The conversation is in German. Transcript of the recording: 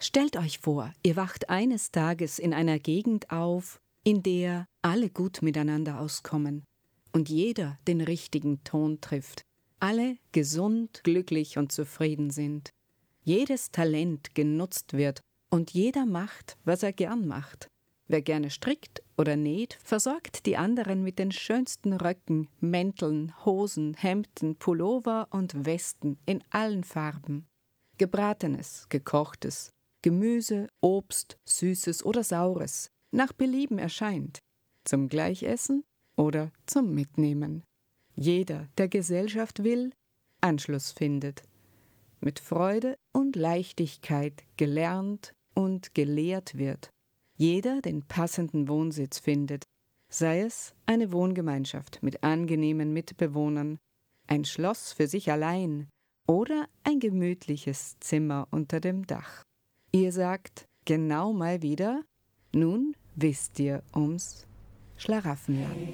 Stellt euch vor, ihr wacht eines Tages in einer Gegend auf, in der alle gut miteinander auskommen und jeder den richtigen Ton trifft, alle gesund, glücklich und zufrieden sind, jedes Talent genutzt wird und jeder macht, was er gern macht. Wer gerne strickt oder näht, versorgt die anderen mit den schönsten Röcken, Mänteln, Hosen, Hemden, Pullover und Westen in allen Farben. Gebratenes, gekochtes, Gemüse, Obst, Süßes oder Saures, nach Belieben erscheint, zum Gleichessen oder zum Mitnehmen. Jeder, der Gesellschaft will, Anschluss findet, mit Freude und Leichtigkeit gelernt und gelehrt wird. Jeder den passenden Wohnsitz findet, sei es eine Wohngemeinschaft mit angenehmen Mitbewohnern, ein Schloss für sich allein oder ein gemütliches Zimmer unter dem Dach. Ihr sagt genau mal wieder, nun wisst ihr ums Schlaraffenland.